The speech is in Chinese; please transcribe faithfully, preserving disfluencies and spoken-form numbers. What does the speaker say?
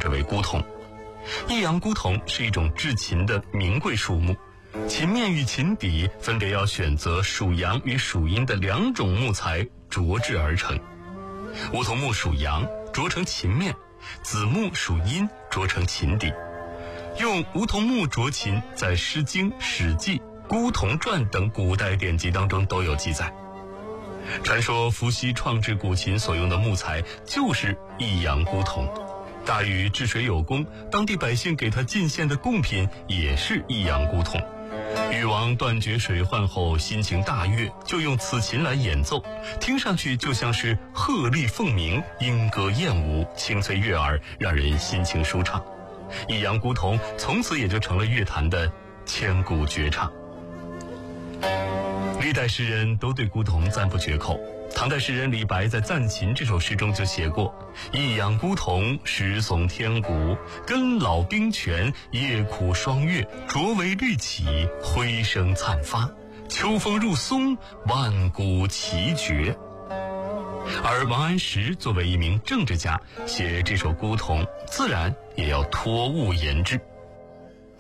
之为孤桐。益阳孤桐是一种制琴的名贵树木，琴面与琴底分别要选择属阳与属阴的两种木材琢制而成。梧桐木属阳，琢成琴面；紫木属阴，琢成琴底。用梧桐木琢琴，在《诗经》《史记》《孤桐传》等古代典籍当中都有记载。传说伏羲创制古琴所用的木材就是益阳孤桐。大禹治水有功，当地百姓给他进献的贡品也是益阳孤桐。禹王断绝水患后心情大悦，就用此琴来演奏，听上去就像是鹤唳凤鸣，莺歌燕舞，清脆悦耳，让人心情舒畅。益阳孤桐从此也就成了乐坛的千古绝唱。历代诗人都对孤桐赞不绝口。唐代诗人李白在《赞琴》这首诗中就写过：益阳孤桐，石耸天谷，根老冰泉，叶苦霜月，卓为绿绮，辉声灿发，秋风入松，万古奇绝。而王安石作为一名政治家，写这首孤桐自然也要托物言志。